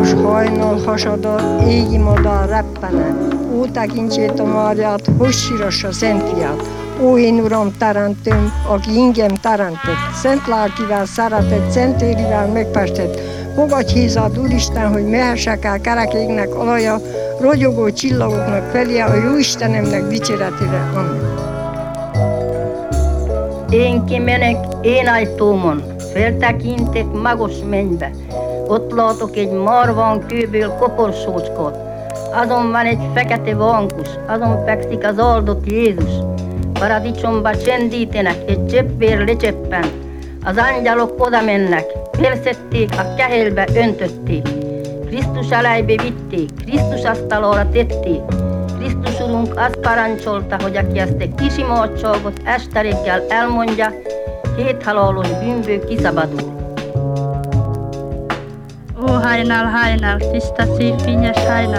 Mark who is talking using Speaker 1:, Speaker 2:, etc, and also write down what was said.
Speaker 1: Világos hajnal hasadar, égi madár reppene, ó tekintsék a Máriát, hogy sírassa Szent Fiát. Ó én Uram teremtőm, aki ingem teremtett, szent lelkivel szeretett, szent érivel megfestett. Fogadj hízad, Úristen, hogy mehessek el kerekégnek alaja, rogyogó csillagoknak felé, a jó Istenemnek dicséretére. Amen.
Speaker 2: Én kimenek én ajtómon, feltekintek magos mennybe. Ott látok egy marvan kőből koporsócskot. Azon van egy fekete vankus, azon fekszik az áldott Jézus. Paradicsomba csendítenek, egy cseppvér lecseppen. Az angyalok oda mennek, felszedték, a kehelbe öntötték. Krisztus alájbe vitték, Krisztus asztalára tették. Krisztus Urunk azt parancsolta, hogy aki ezt a kis imádságot este reggel elmondja, 7 halálos bűnből kiszabadul.
Speaker 3: Ó, hajnal, tiszta szív, fényes hajnal.